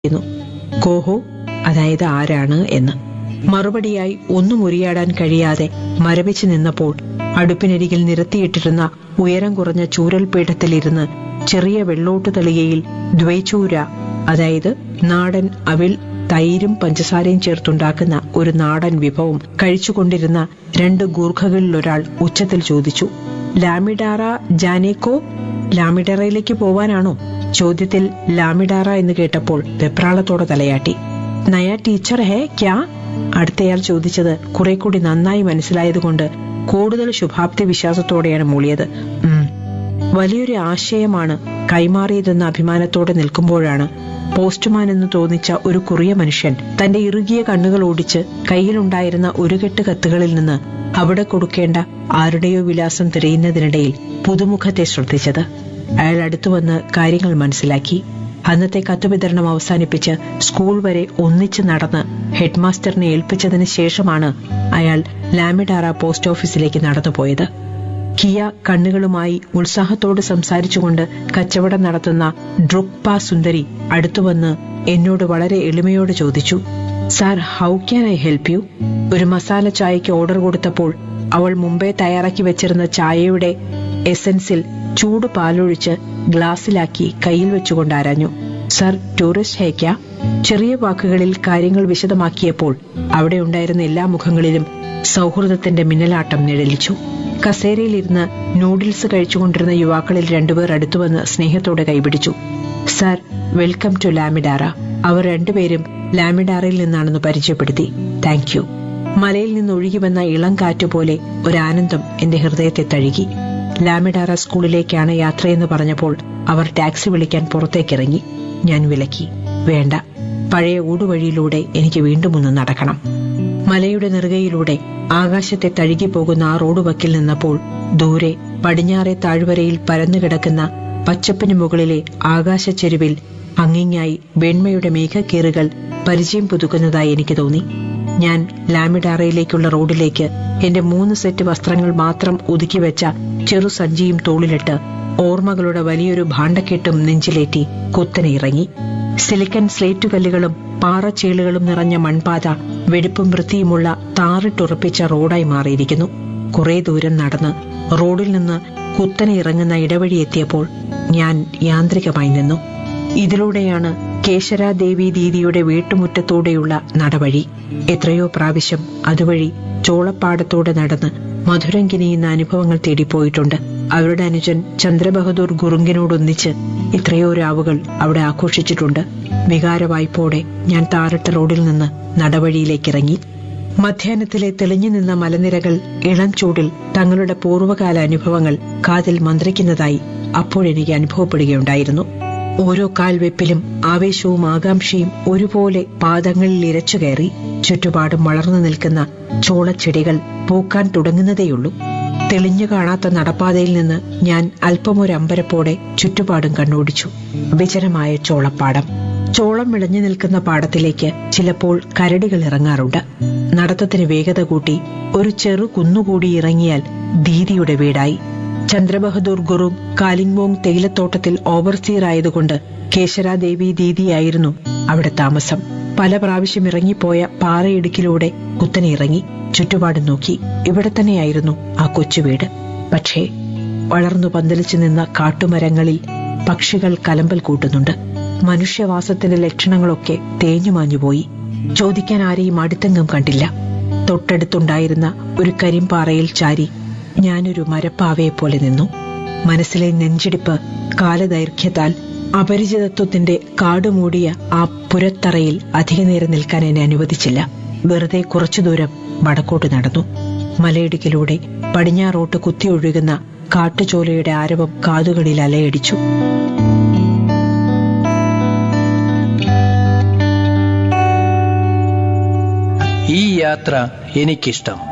കോഹോ, അതായത് ആരാണ് എന്ന്. മറുപടിയായി ഒന്നും ഉരിയാടാൻ കഴിയാതെ മരവിച്ചു നിന്നപ്പോൾ അടുപ്പിനരികിൽ നിരത്തിയിട്ടിരുന്ന ഉയരം കുറഞ്ഞ ചൂരൽപീഠത്തിലിരുന്ന് ചെറിയ വെള്ളോട്ടു തളികയിൽ ദ്വൈചൂര, അതായത് നാടൻ അവിൽ തൈരും പഞ്ചസാരയും ചേർത്തുണ്ടാക്കുന്ന ഒരു നാടൻ വിഭവം കഴിച്ചുകൊണ്ടിരുന്ന രണ്ട് ഗൂർഖകളിലൊരാൾ ഉച്ചത്തിൽ ചോദിച്ചു, ലാമിഡാറ ജാനേക്കോ? ലാമിഡാറയിലേക്ക് പോവാനാണോ? ചോദ്യത്തിൽ ലാമിഡാറ എന്ന് കേട്ടപ്പോൾ വെപ്രാളത്തോടെ തലയാട്ടി. നയാ ടീച്ചർ ഹേ ക്യാ? അടുത്തയാൾ ചോദിച്ചത് കുറെ കൂടി നന്നായി മനസ്സിലായതുകൊണ്ട് കൂടുതൽ ശുഭാപ്തി വിശ്വാസത്തോടെയാണ് മൂളിയത്. വലിയൊരു ആശയമാണ് കൈമാറിയതെന്ന അഭിമാനത്തോടെ നിൽക്കുമ്പോഴാണ് പോസ്റ്റ്മാൻ എന്ന് തോന്നിച്ച ഒരു കുറിയ മനുഷ്യൻ തന്റെ ഇറുകിയ കണ്ണുകൾ ഓടിച്ച് കയ്യിലുണ്ടായിരുന്ന ഒരു കെട്ട് കത്തുകളിൽ നിന്ന് അവിടെ കൊടുക്കേണ്ട ആരുടെയോ വിലാസം തിരയുന്നതിനിടയിൽ പുതുമുഖത്തെ ശ്രദ്ധിച്ചത്. അയാൾ അടുത്തുവന്ന് കാര്യങ്ങൾ മനസ്സിലാക്കി. അന്നത്തെ കത്തുവിതരണം അവസാനിപ്പിച്ച് സ്കൂൾ വരെ ഒന്നിച്ച് നടന്ന് ഹെഡ്മാസ്റ്ററിനെ ഏൽപ്പിച്ചതിന് ശേഷമാണ് അയാൾ ലാമിഡാറ പോസ്റ്റ് ഓഫീസിലേക്ക് നടന്നുപോയത്. കിയ കണ്ണുകളുമായി ഉത്സാഹത്തോട് സംസാരിച്ചുകൊണ്ട് കച്ചവടം നടത്തുന്ന ഡ്രുക്പ സുന്ദരി അടുത്തുവന്ന് എന്നോട് വളരെ എളിമയോട് ചോദിച്ചു, sir, how can I help you? ഒരു മസാല ചായയ്ക്ക് ഓർഡർ കൊടുത്തപ്പോൾ അവൾ മുമ്പേ തയ്യാറാക്കി വെച്ചിരുന്ന ചായയുടെ എസൻസിൽ ചൂട് പാലൊഴിച്ച് ഗ്ലാസ്സിലാക്കി കയ്യിൽ വെച്ചുകൊണ്ട് ആരാഞ്ഞു. Sir, tourist ഹേക്ക? ചെറിയ വാക്കുകളിൽ കാര്യങ്ങൾ വിശദമാക്കിയപ്പോൾ അവിടെ ഉണ്ടായിരുന്ന എല്ലാ മുഖങ്ങളിലും സൗഹൃദത്തിന്റെ മിന്നലാട്ടം നിഴലിച്ചു. കസേരയിലിരുന്ന് നൂഡിൽസ് കഴിച്ചുകൊണ്ടിരുന്ന യുവാക്കളിൽ രണ്ടുപേർ അടുത്തുവന്ന് സ്നേഹത്തോടെ കൈപിടിച്ചു. Sir, welcome to ലാമിഡാറ. അവർ രണ്ടുപേരും ലാമിഡാറയിൽ നിന്നാണെന്ന് പരിചയപ്പെടുത്തി. Thank you. മലയിൽ നിന്ന് ഒഴുകി വന്ന ഇളം കാറ്റുപോലെ ഒരാനന്ദം എന്റെ ഹൃദയത്തെ തഴുകി. ലാമിഡാറ സ്കൂളിലേക്കാണ് യാത്രയെന്ന് പറഞ്ഞപ്പോൾ അവർ ടാക്സി വിളിക്കാൻ പുറത്തേക്കിറങ്ങി. ഞാൻ വിലക്കി. വേണ്ട, പഴയ ഊടുവഴിയിലൂടെ എനിക്ക് വീണ്ടും ഒന്ന് നടക്കണം. മലയുടെ നെറുകയിലൂടെ ആകാശത്തെ തഴുകിപ്പോകുന്ന ആ റോഡ് വക്കിൽ നിന്നപ്പോൾ ദൂരെ പടിഞ്ഞാറെ താഴ്വരയിൽ പരന്നുകിടക്കുന്ന പച്ചപ്പിന് മുകളിലെ ആകാശച്ചെരുവിൽ അങ്ങിങ്ങായി വെണ്മയുടെ മേഘക്കീറുകൾ പരിചയം പുതുക്കുന്നതായി എനിക്ക് തോന്നി. ഞാൻ ലാമിഡാറയിലേക്കുള്ള റോഡിലേക്ക് എന്റെ 3 സെറ്റ് വസ്ത്രങ്ങൾ മാത്രം ഒതുക്കിവെച്ച ചെറു സഞ്ചിയും തോളിലിട്ട് ഓർമ്മകളുടെ വലിയൊരു ഭാണ്ഡക്കെട്ടും നെഞ്ചിലേറ്റി കുത്തനെ ഇറങ്ങി. സിലിക്കൺ സ്ലേറ്റുകല്ലുകളും പാറച്ചീളുകളും നിറഞ്ഞ മൺപാത വെടിപ്പും വൃത്തിയുമുള്ള താറിട്ടുറപ്പിച്ച റോഡായി മാറിയിരിക്കുന്നു. കുറെ ദൂരം നടന്ന് റോഡിൽ നിന്ന് കുത്തനെ ഇറങ്ങുന്ന ഇടവഴി എത്തിയപ്പോൾ ഞാൻ യാന്ത്രികമായി നിന്നു. ഇതിലൂടെയാണ് കേശരാദേവി ദീദിയുടെ വീട്ടുമുറ്റത്തൂടെയുള്ള നടവഴി. എത്രയോ പ്രാവശ്യം അതുവഴി ചോളപ്പാടത്തോടെ നടന്ന് മധുരം കിനിയുന്ന അനുഭവങ്ങൾ തേടിപ്പോയിട്ടുണ്ട്. അവരുടെ അനുജൻ ചന്ദ്രബഹദൂർ ഗുറുങ്കിനോടൊന്നിച്ച് എത്രയോ രാവുകൾ അവിടെ ആഘോഷിച്ചിട്ടുണ്ട്. വികാരവായ്പോടെ ഞാൻ താറിട്ട റോഡിൽ നിന്ന് നടവഴിയിലേക്കിറങ്ങി. മധ്യാഹ്നത്തിലെ തെളിഞ്ഞു നിന്ന മലനിരകൾ ഇളം ചൂടിൽ തങ്ങളുടെ പൂർവ്വകാല അനുഭവങ്ങൾ കാതിൽ മന്ത്രിക്കുന്നതായി അപ്പോഴെനിക്ക് അനുഭവപ്പെടുകയുണ്ടായിരുന്നു. ഓരോ കാൽവെപ്പിലും ആവേശവും ആകാംക്ഷയും ഒരുപോലെ പാദങ്ങളിൽ ഇരച്ചു കയറി. ചുറ്റുപാടും വളർന്നു നിൽക്കുന്ന ചോളച്ചെടികൾ പൂക്കാൻ തുടങ്ങുന്നതേയുള്ളൂ. തെളിഞ്ഞു കാണാത്ത നടപ്പാതയിൽ നിന്ന് ഞാൻ അല്പമൊരമ്പരപ്പോടെ ചുറ്റുപാടും കണ്ണോടിച്ചു. വിജനമായ ചോളപ്പാടം. ചോളം വിളഞ്ഞു നിൽക്കുന്ന പാടത്തിലേക്ക് ചിലപ്പോൾ കരടികൾ ഇറങ്ങാറുണ്ട്. നടത്തത്തിന് വേഗത കൂട്ടി ഒരു ചെറു കുന്നുകൂടി ഇറങ്ങിയാൽ ദീദിയുടെ വീടായി. ചന്ദ്രബഹദൂർ ഗുരു കാലിംഗ്മോങ് തേയിലത്തോട്ടത്തിൽ ഓവർസീർ ആയതുകൊണ്ട് കേശരാദേവി ദീദിയായിരുന്നു അവിടെ താമസം. പല പ്രാവശ്യം ഇറങ്ങിപ്പോയ പാറയിടുക്കിലൂടെ കുത്തനെ ഇറങ്ങി ചുറ്റുപാടും നോക്കി. ഇവിടെ തന്നെയായിരുന്നു ആ കൊച്ചുവീട്. പക്ഷേ വളർന്നു പന്തലിച്ചു നിന്ന കാട്ടുമരങ്ങളിൽ പക്ഷികൾ കലമ്പൽ കൂട്ടുന്നുണ്ട്. മനുഷ്യവാസത്തിന്റെ ലക്ഷണങ്ങളൊക്കെ തേഞ്ഞുമാഞ്ഞുപോയി. ചോദിക്കാൻ ആരെയും അടുത്തെങ്ങും കണ്ടില്ല. തൊട്ടടുത്തുണ്ടായിരുന്ന ഒരു കരിമ്പാറയിൽ ചാരി ഞാനൊരു മരപ്പാവയെപ്പോലെ നിന്നു. മനസ്സിലെ നെഞ്ചിടിപ്പ് കാലദൈർഘ്യത്താൽ അപരിചിതത്വത്തിന്റെ കാടുമൂടിയ ആ പുരത്തറയിൽ അധികനേരം നിൽക്കാൻ എന്നെ അനുവദിച്ചില്ല. വെറുതെ കുറച്ചു ദൂരം വടക്കോട്ട് നടന്നു. മലയിടുക്കിലൂടെ പടിഞ്ഞാറോട്ട് കുത്തിയൊഴുകുന്ന കാട്ടുചോലയുടെ ആരവം കാതുകളിൽ അലയടിച്ചു. ഈ യാത്ര എനിക്കിഷ്ടം.